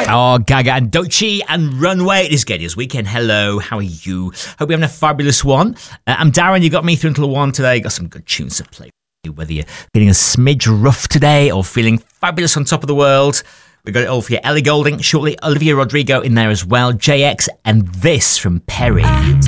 Oh, Gaga and Doechii and Runway. It is Gedia's Weekend. Hello, how are you? Hope you're having a fabulous one. I'm Darren, you got me through until 1 today. Got some good tunes to play. Whether you're feeling a smidge rough today or feeling fabulous on top of the world, we've got it all for you. Ellie Goulding, shortly Olivia Rodrigo in there as well, JX, and this from Perry.